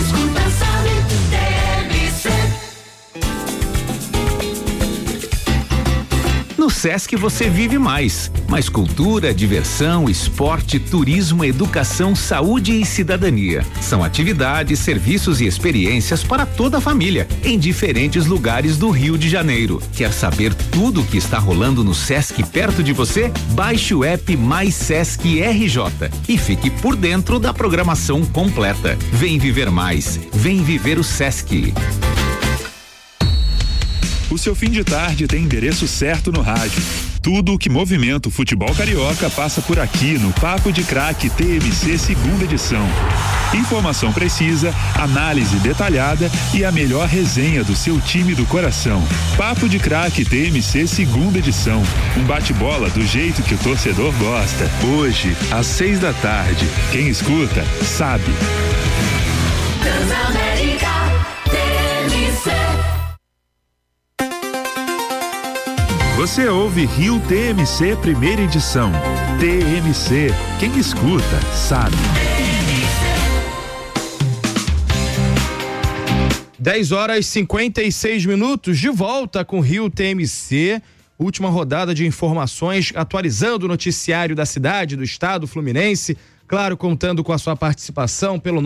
Speaker 17: No Sesc você vive mais cultura, diversão, esporte, turismo, educação, saúde e cidadania. São atividades, serviços e experiências para toda a família, em diferentes lugares do Rio de Janeiro. Quer saber tudo o que está rolando no Sesc perto de você? Baixe o app Mais Sesc RJ e fique por dentro da programação completa. Vem viver mais, vem viver o Sesc.
Speaker 4: O seu fim de tarde tem endereço certo no rádio. Tudo o que movimenta o futebol carioca passa por aqui no Papo de Craque TMC segunda edição. Informação precisa, análise detalhada e a melhor resenha do seu time do coração. Papo de Craque TMC segunda edição. Um bate-bola do jeito que o torcedor gosta. Hoje, às 6 da tarde. Quem escuta, sabe.
Speaker 18: Transamérica TMC.
Speaker 4: Você ouve Rio TMC primeira edição. TMC, quem escuta, sabe.
Speaker 2: 10h56, de volta com Rio TMC. Última rodada de informações, atualizando o noticiário da cidade, do estado fluminense. Claro, contando com a sua participação pelo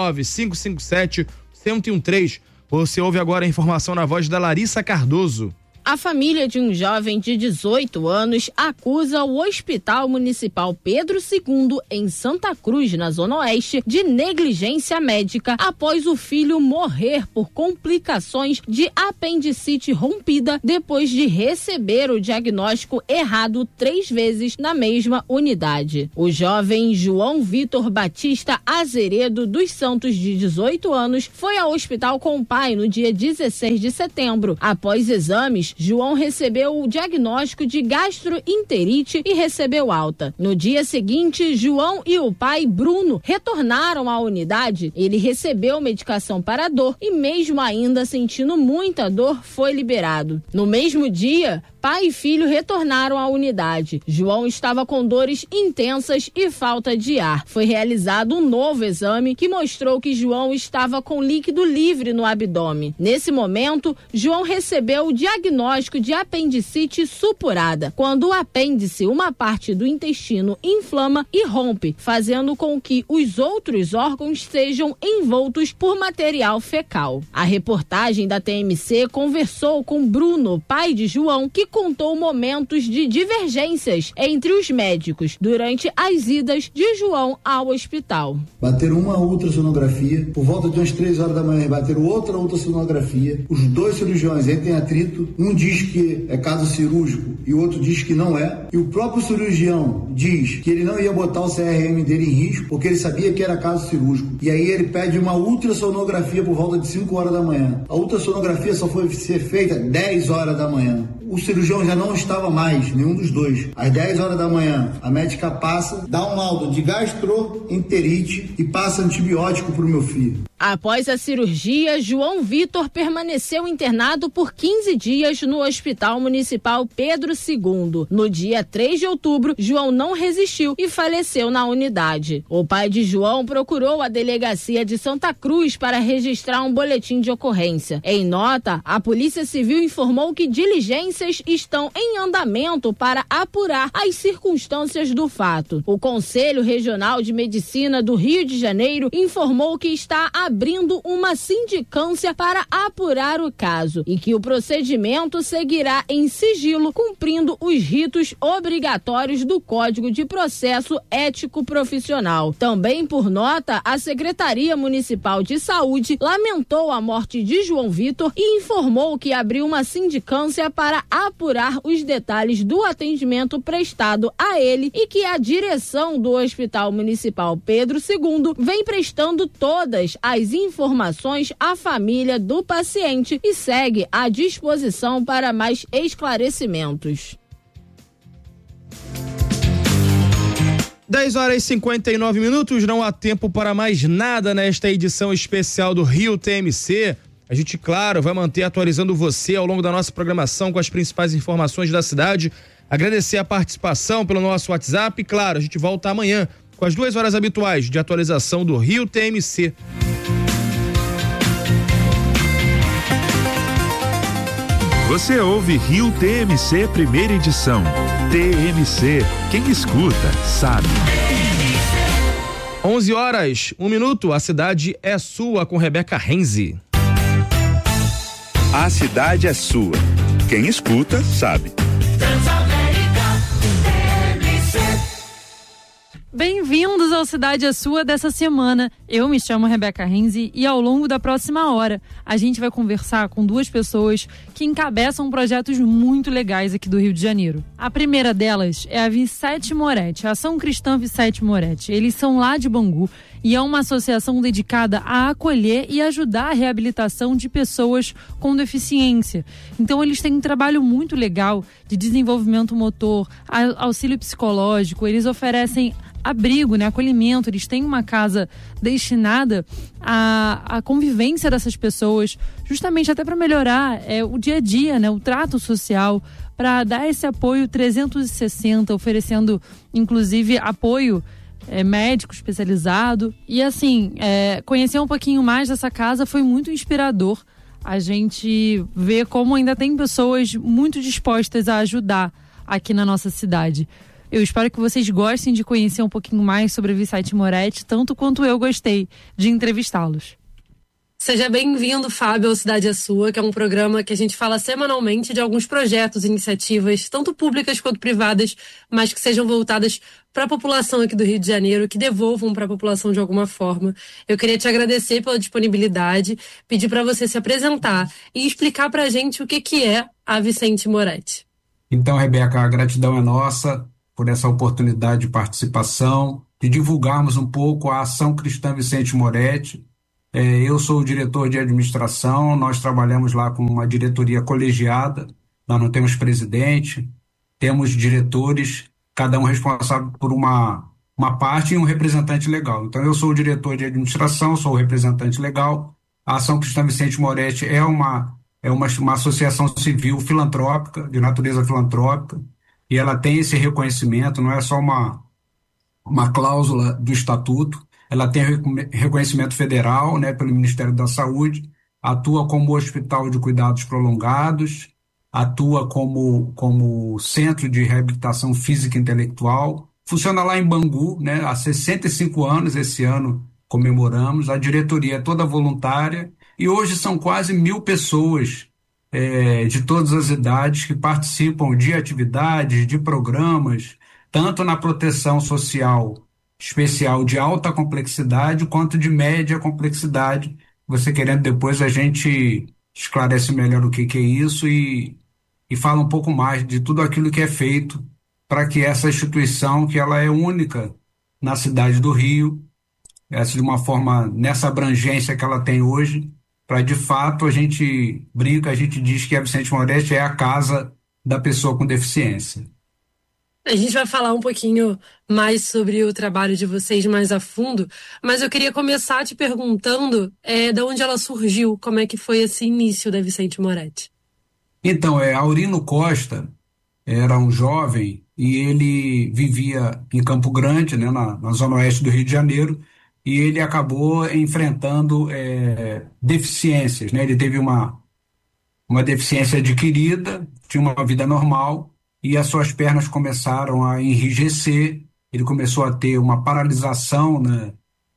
Speaker 2: 99557-1013. Você ouve agora a informação na voz da Larissa Cardoso.
Speaker 19: A família de um jovem de 18 anos acusa o Hospital Municipal Pedro II, em Santa Cruz, na Zona Oeste, de negligência médica após o filho morrer por complicações de apendicite rompida depois de receber o diagnóstico errado 3 vezes na mesma unidade. O jovem João Vitor Batista Azeredo dos Santos, de 18 anos, foi ao hospital com o pai no dia 16 de setembro. Após exames, João recebeu o diagnóstico de gastroenterite e recebeu alta. No dia seguinte, João e o pai Bruno retornaram à unidade. Ele recebeu medicação para a dor e, mesmo ainda sentindo muita dor, foi liberado. No mesmo dia, pai e filho retornaram à unidade. João estava com dores intensas e falta de ar. Foi realizado um novo exame que mostrou que João estava com líquido livre no abdômen. Nesse momento, João recebeu o diagnóstico de apendicite supurada, quando o apêndice, uma parte do intestino, inflama e rompe, fazendo com que os outros órgãos sejam envoltos por material fecal. A reportagem da TMC conversou com Bruno, pai de João, que contou momentos de divergências entre os médicos durante as idas de João ao hospital.
Speaker 20: Bateram uma ultrassonografia, por volta de umas 3 horas da manhã, bateram outra ultrassonografia, os 2 cirurgiões entram em atrito, um diz que é caso cirúrgico e o outro diz que não é, e o próprio cirurgião diz que ele não ia botar o CRM dele em risco, porque ele sabia que era caso cirúrgico, e aí ele pede uma ultrassonografia por volta de 5 horas da manhã. A ultrassonografia só foi ser feita 10 horas da manhã. O cirurgião já não estava mais, nenhum dos dois. Às 10 horas da manhã, a médica passa, dá um laudo de gastroenterite e passa antibiótico para o meu filho.
Speaker 19: Após a cirurgia, João Vitor permaneceu internado por 15 dias no Hospital Municipal Pedro II. No dia 3 de outubro, João não resistiu e faleceu na unidade. O pai de João procurou a delegacia de Santa Cruz para registrar um boletim de ocorrência. Em nota, a Polícia Civil informou que diligências estão em andamento para apurar as circunstâncias do fato. O Conselho Regional de Medicina do Rio de Janeiro informou que está abrindo uma sindicância para apurar o caso e que o procedimento seguirá em sigilo, cumprindo os ritos obrigatórios do Código de Processo Ético Profissional. Também por nota, a Secretaria Municipal de Saúde lamentou a morte de João Vitor e informou que abriu uma sindicância para apurar os detalhes do atendimento prestado a ele e que a direção do Hospital Municipal Pedro II vem prestando todas as informações à família do paciente e segue à disposição para mais esclarecimentos.
Speaker 2: 10 horas e 59 minutos, não há tempo para mais nada nesta edição especial do Rio TMC. A gente, claro, vai manter atualizando você ao longo da nossa programação com as principais informações da cidade. Agradecer a participação pelo nosso WhatsApp e, claro, a gente volta amanhã com as 2 horas habituais de atualização do Rio TMC.
Speaker 4: Você ouve Rio TMC, primeira edição. TMC, quem escuta, sabe.
Speaker 2: 11 horas, 1 minuto, a cidade é sua com Rebeca Renzi.
Speaker 4: A cidade é sua. Quem escuta, sabe.
Speaker 21: Bem-vindos ao Cidade é Sua dessa semana. Eu me chamo Rebeca Renzi e ao longo da próxima hora a gente vai conversar com 2 pessoas que encabeçam projetos muito legais aqui do Rio de Janeiro. A primeira delas é a Vicete Moretti, a Ação Cristã Vicete Moretti. Eles são lá de Bangu e é uma associação dedicada a acolher e ajudar a reabilitação de pessoas com deficiência. Então eles têm um trabalho muito legal de desenvolvimento motor, auxílio psicológico, eles oferecem abrigo, né, acolhimento, eles têm uma casa destinada à convivência dessas pessoas, justamente até para melhorar o dia a dia, né, o trato social, para dar esse apoio 360, oferecendo inclusive apoio médico especializado. E assim, conhecer um pouquinho mais dessa casa foi muito inspirador. A gente vê como ainda tem pessoas muito dispostas a ajudar aqui na nossa cidade. Eu espero que vocês gostem de conhecer um pouquinho mais sobre Vicente Moretti, tanto quanto eu gostei de entrevistá-los.
Speaker 6: Seja bem-vindo, Fábio, ao Cidade é Sua, que é um programa que a gente fala semanalmente de alguns projetos, iniciativas, tanto públicas quanto privadas, mas que sejam voltadas para a população aqui do Rio de Janeiro, que devolvam para a população de alguma forma. Eu queria te agradecer pela disponibilidade, pedir para você se apresentar e explicar para a gente o que é a Vicente Moretti.
Speaker 22: Então, Rebeca, a gratidão é nossa por essa oportunidade de participação, de divulgarmos um pouco a Ação Cristã Vicente Moretti. Eu sou o diretor de administração, nós trabalhamos lá com uma diretoria colegiada, nós não temos presidente, temos diretores, cada um responsável por uma parte e um representante legal. Então eu sou o diretor de administração, sou o representante legal. A Ação Cristã Vicente Moretti é uma associação civil filantrópica, de natureza filantrópica, e ela tem esse reconhecimento, não é só uma cláusula do estatuto. Ela tem reconhecimento federal, né, pelo Ministério da Saúde, atua como hospital de cuidados prolongados, atua como centro de reabilitação física e intelectual, funciona lá em Bangu, né, há 65 anos, esse ano comemoramos, a diretoria é toda voluntária e hoje são quase 1.000 pessoas de todas as idades que participam de atividades, de programas, tanto na proteção social especial de alta complexidade quanto de média complexidade. Você querendo, depois a gente esclarece melhor o que é isso e fala um pouco mais de tudo aquilo que é feito para que essa instituição, que ela é única na cidade do Rio, essa de uma forma, nessa abrangência que ela tem hoje, para de fato a gente brinca, a gente diz que a Vicente Moretti é a casa da pessoa com deficiência.
Speaker 6: A gente vai falar um pouquinho mais sobre o trabalho de vocês mais a fundo, mas eu queria começar te perguntando de onde ela surgiu, como é que foi esse início da Vicente Moretti.
Speaker 22: Então, Aurino Costa era um jovem e ele vivia em Campo Grande, né, na zona oeste do Rio de Janeiro, e ele acabou enfrentando deficiências, né? Ele teve uma deficiência adquirida, tinha uma vida normal, e as suas pernas começaram a enrijecer, ele começou a ter uma paralisação, né,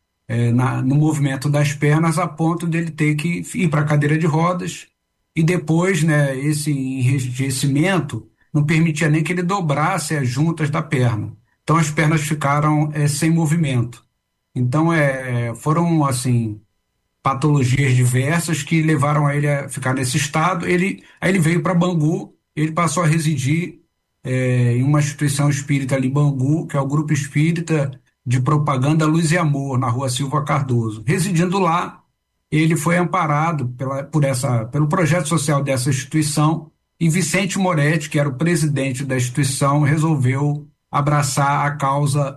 Speaker 22: no movimento das pernas, a ponto dele ter que ir para a cadeira de rodas, e depois, né, esse enrijecimento não permitia nem que ele dobrasse as juntas da perna. Então as pernas ficaram sem movimento. Então foram assim patologias diversas que levaram a ele a ficar nesse estado. Aí ele veio para Bangu, ele passou a residir em uma instituição espírita ali em Bangu, que é o Grupo Espírita de Propaganda Luz e Amor, na Rua Silva Cardoso. Residindo lá, ele foi amparado pelo projeto social dessa instituição, e Vicente Moretti, que era o presidente da instituição, resolveu abraçar a causa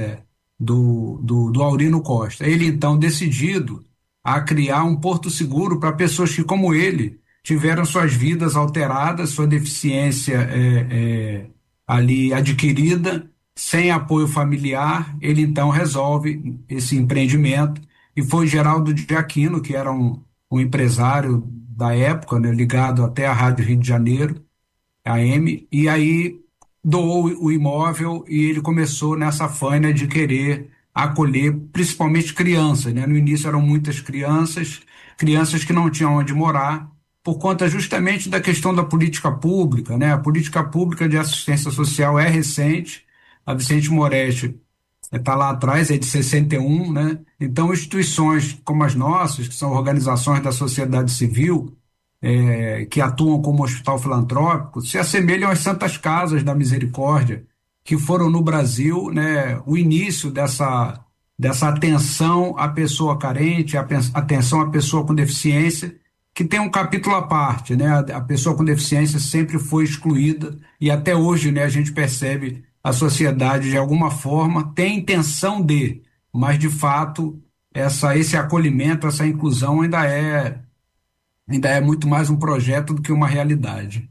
Speaker 22: do Aurino Costa. Ele, então, decidido a criar um porto seguro para pessoas que, como ele, tiveram suas vidas alteradas, sua deficiência ali adquirida, sem apoio familiar. Ele então resolve esse empreendimento, e foi Geraldo de Aquino, que era um empresário da época, né, ligado até à Rádio Rio de Janeiro, AM, e aí doou o imóvel e ele começou nessa faina de querer acolher principalmente crianças, né? No início eram muitas crianças que não tinham onde morar, por conta justamente da questão da política pública, né? A política pública de assistência social é recente, a Vicente Moretti está lá atrás, é de 61, né? Então instituições como as nossas, que são organizações da sociedade civil, que atuam como hospital filantrópico, se assemelham às Santas Casas da Misericórdia, que foram no Brasil, né, o início dessa atenção à pessoa carente, atenção à pessoa com deficiência, que tem um capítulo à parte, né? A pessoa com deficiência sempre foi excluída e até hoje, né, a gente percebe a sociedade de alguma forma tem intenção de, mas de fato esse acolhimento, essa inclusão ainda é muito mais um projeto do que uma realidade.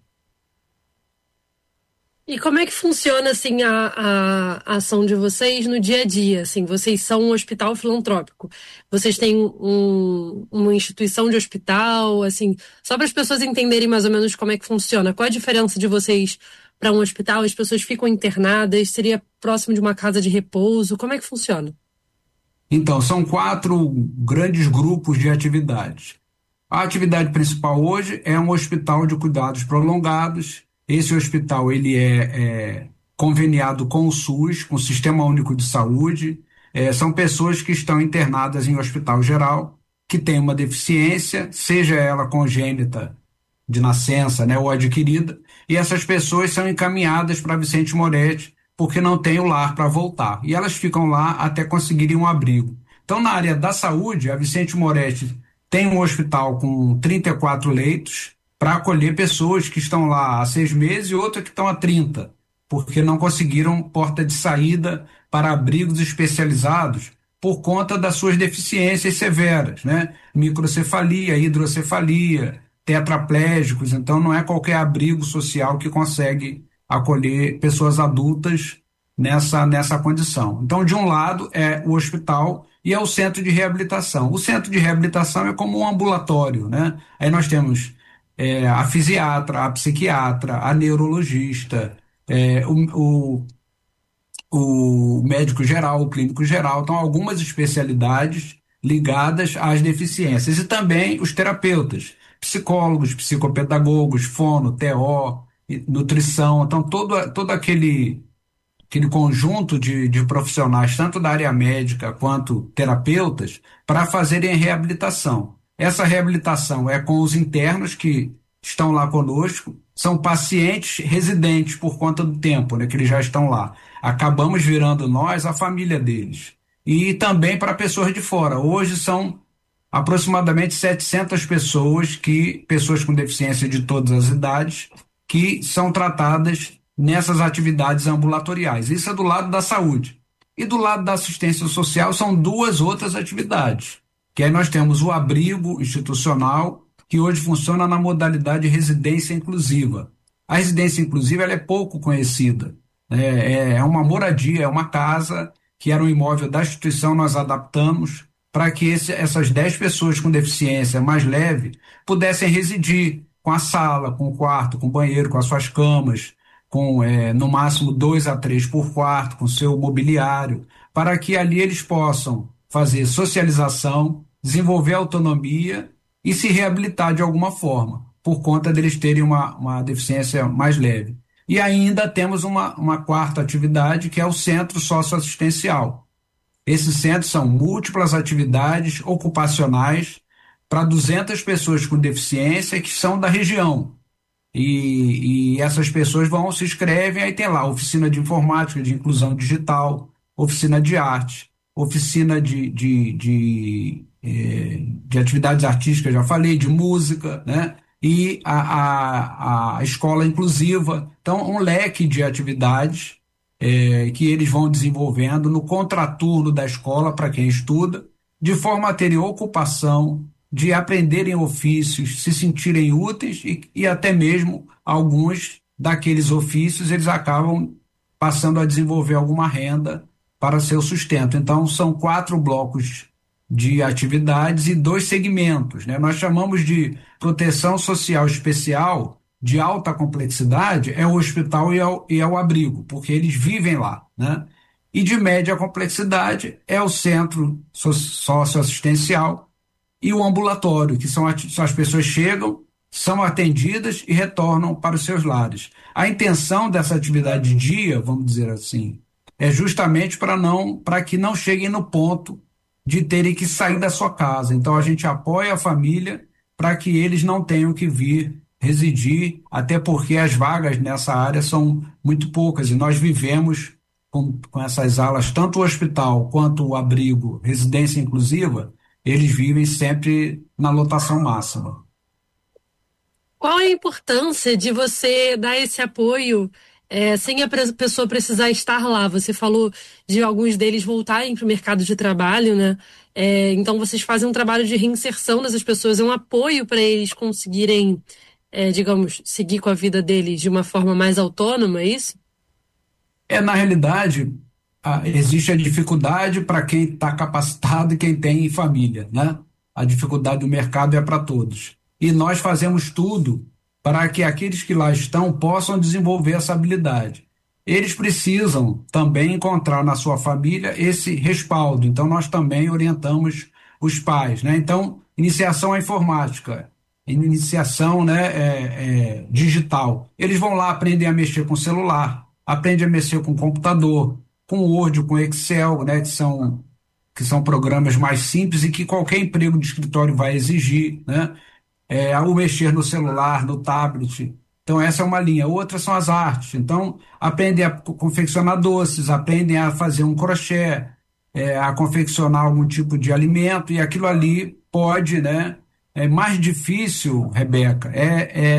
Speaker 6: E como é que funciona assim a ação de vocês no dia a dia? Assim, vocês são um hospital filantrópico. Vocês têm uma instituição de hospital, assim, só para as pessoas entenderem mais ou menos como é que funciona. Qual a diferença de vocês para um hospital? As pessoas ficam internadas? Seria próximo de uma casa de repouso? Como é que funciona?
Speaker 22: Então, são 4 grandes grupos de atividades. A atividade principal hoje é um hospital de cuidados prolongados. Esse hospital ele é conveniado com o SUS, com o Sistema Único de Saúde. São pessoas que estão internadas em hospital geral, que têm uma deficiência, seja ela congênita de nascença, né, ou adquirida, e essas pessoas são encaminhadas para Vicente Moretti porque não tem o lar para voltar. E elas ficam lá até conseguirem um abrigo. Então, na área da saúde, a Vicente Moretti tem um hospital com 34 leitos para acolher pessoas que estão lá há 6 meses e outras que estão há 30, porque não conseguiram porta de saída para abrigos especializados por conta das suas deficiências severas, né? Microcefalia, hidrocefalia, tetraplégicos. Então, não é qualquer abrigo social que consegue acolher pessoas adultas nessa condição. Então, de um lado é o hospital e é o centro de reabilitação. O centro de reabilitação é como um ambulatório, né? Aí nós temos a fisiatra, a psiquiatra, a neurologista, o médico geral, o clínico geral. Então, algumas especialidades ligadas às deficiências. E também os terapeutas, psicólogos, psicopedagogos, fono, TO, nutrição. Então, todo aquele conjunto de profissionais, tanto da área médica quanto terapeutas, para fazerem reabilitação. Essa reabilitação é com os internos que estão lá conosco, são pacientes residentes por conta do tempo, né, que eles já estão lá. Acabamos virando nós a família deles. E também para pessoas de fora. Hoje são aproximadamente 700 pessoas com deficiência de todas as idades, que são tratadas nessas atividades ambulatoriais. Isso é do lado da saúde. E do lado da assistência social são 2 outras atividades, que aí nós temos o abrigo institucional, que hoje funciona na modalidade residência inclusiva. A residência inclusiva ela é pouco conhecida. É uma moradia, é uma casa que era um imóvel da instituição, nós adaptamos para que essas 10 pessoas com deficiência mais leve pudessem residir com a sala, com o quarto, com o banheiro, com as suas camas, com no máximo 2 a 3 por quarto, com seu mobiliário, para que ali eles possam fazer socialização, desenvolver autonomia e se reabilitar de alguma forma, por conta deles terem uma deficiência mais leve. E ainda temos uma 4ª atividade, que é o centro socioassistencial. Esses centros são múltiplas atividades ocupacionais para 200 pessoas com deficiência que são da região. E essas pessoas se inscrevem, aí tem lá oficina de informática, de inclusão digital, oficina de arte, oficina de atividades artísticas, já falei, de música, né? E a escola inclusiva. Então, um leque de atividades que eles vão desenvolvendo no contraturno da escola para quem estuda, de forma a terem ocupação, de aprenderem ofícios, se sentirem úteis e até mesmo alguns daqueles ofícios eles acabam passando a desenvolver alguma renda para seu sustento. Então, são 4 blocos de atividades e 2 segmentos, né? Nós chamamos de proteção social especial de alta complexidade, é o hospital e é o abrigo, porque eles vivem lá, né? E de média complexidade é o centro socioassistencial e o ambulatório, que são as pessoas chegam, são atendidas e retornam para os seus lares. A intenção dessa atividade de dia, vamos dizer assim, é justamente para que não cheguem no ponto de terem que sair da sua casa. Então a gente apoia a família para que eles não tenham que vir residir, até porque as vagas nessa área são muito poucas e nós vivemos com essas alas, tanto o hospital quanto o abrigo, residência inclusiva, eles vivem sempre na lotação máxima.
Speaker 6: Qual a importância de você dar esse apoio sem a pessoa precisar estar lá? Você falou de alguns deles voltarem para o mercado de trabalho, né? Então vocês fazem um trabalho de reinserção dessas pessoas, é um apoio para eles conseguirem, digamos, seguir com a vida deles de uma forma mais autônoma, é isso?
Speaker 22: Na realidade, existe a dificuldade para quem está capacitado e quem tem família, né? A dificuldade do mercado é para todos. E nós fazemos tudo para que aqueles que lá estão possam desenvolver essa habilidade. Eles precisam também encontrar na sua família esse respaldo. Então, nós também orientamos os pais, né? Então, iniciação à informática, iniciação, né, digital. Eles vão lá aprender a mexer com celular, aprendem a mexer com computador, com Word, com Excel, né, que são programas mais simples e que qualquer emprego de escritório vai exigir, né? Ao mexer no celular, no tablet. Então, essa é uma linha. Outras são as artes. Então, aprendem a confeccionar doces, aprendem a fazer um crochê, a confeccionar algum tipo de alimento, e aquilo ali pode, né? É mais difícil, Rebeca,